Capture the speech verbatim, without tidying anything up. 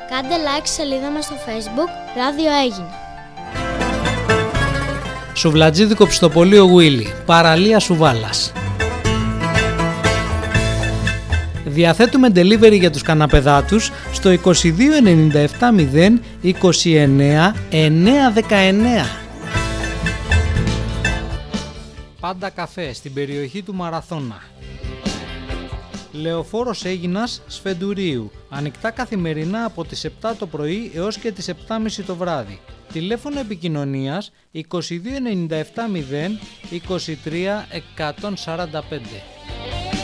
Κάντε like στη σελίδα μας στο Facebook Ράδιο Έγινε. Σουβλατζίδικο Ψητοπολείο Γουίλι, παραλία Σουβάλας. Διαθέτουμε delivery για τους καναπεδάτους στο είκοσι δύο ενενήντα επτά μηδέν είκοσι εννέα εννιακόσια δεκαεννέα. Πάντα καφέ στην περιοχή του Μαραθώνα. Λεωφόρος Αίγινας Σφεντουρίου. Ανοιχτά καθημερινά από τις επτά το πρωί έως και τις επτά και μισή το βράδυ. Τηλέφωνο επικοινωνίας είκοσι δύο ενενήντα επτά μηδέν είκοσι τρία εκατόν σαράντα πέντε.